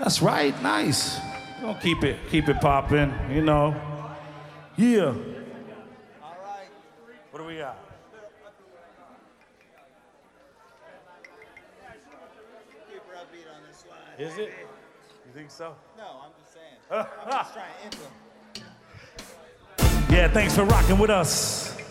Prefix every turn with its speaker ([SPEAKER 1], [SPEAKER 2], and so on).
[SPEAKER 1] That's right, nice. We're gonna keep it popping, you know. Yeah.
[SPEAKER 2] All right.
[SPEAKER 1] What do we got?
[SPEAKER 2] Super upbeat on this one.
[SPEAKER 1] Is it? You think so?
[SPEAKER 2] No, I'm just saying. I'm just trying to influence.
[SPEAKER 1] Yeah, thanks for rocking with us.